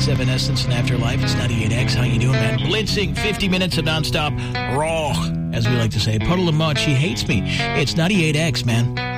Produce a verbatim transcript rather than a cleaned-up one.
seven Essence and Afterlife. It's ninety-eight X. How you doing, man? Blitzing fifty minutes of nonstop raw, as we like to say. Puddle of Mud, she hates me. It's ninety-eight X, man.